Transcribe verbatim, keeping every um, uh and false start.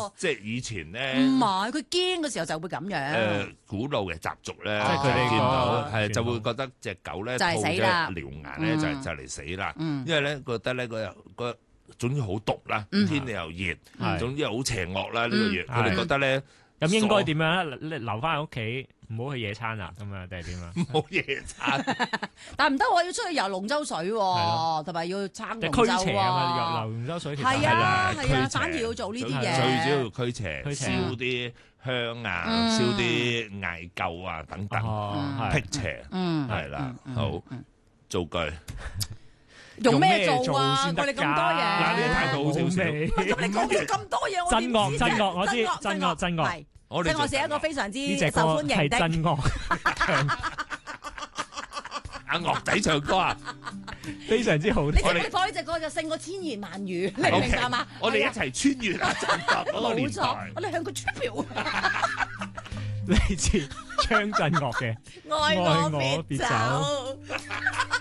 個即係以前咧， 唔係佢驚嘅時候就會咁樣。 誒古老嘅習俗咧， 即係佢哋見到個係就會覺得隻狗咧就係吐咗死啦獠牙咧，就係就嚟死啦。 嗯因為咧覺得咧個個總之好毒啦， 嗯天氣又熱， 係總之好邪惡啦呢個月， 嗯佢哋覺得咧咁應該點樣咧？你留翻喺屋企，唔好去野餐啊，咁樣定係點啊？ 冇野餐， 但唔得喎，要出去游龍舟水喎，同埋要撐龍舟驅邪啊嘛， 喎。 游龍舟水其實係啊係啦係啊， 驅邪反而要做呢啲係嘢。 最主要驅邪， 驅邪燒啲香啊， 嗯燒啲艾灸啊等等， 哦， 辟係邪嗯， 係啦嗯。 好嗯造句， 用咩做用咩啊？我做先得㗎哋咁多嘢。 嗱呢個態度好少少味喂咁你講咗咁多嘢，我真樂點知啫真樂我知真樂真樂係我哋即係我是一個非常之呢隻歌受歡迎的。 係真樂， 阿樂仔唱歌啊！ 非常之好你聽。 我哋聽你放呢隻歌就勝過千言萬語，你明唔 OK， 明白嘛？ 我哋一係啊齊穿越啊！陣國嗰個年冇錯代， 我哋向佢出票， 嚟自張震岳嘅愛我愛我別別走。